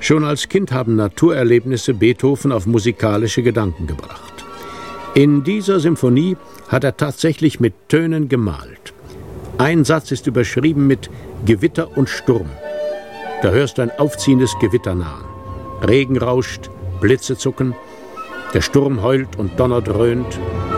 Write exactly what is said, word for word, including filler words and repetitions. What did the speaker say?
Schon als Kind haben Naturerlebnisse Beethoven auf musikalische Gedanken gebracht. In dieser Symphonie hat er tatsächlich mit Tönen gemalt. Ein Satz ist überschrieben mit Gewitter und Sturm. Da hörst du ein aufziehendes Gewitter nahen. Regen rauscht, Blitze zucken, der Sturm heult und Donner dröhnt,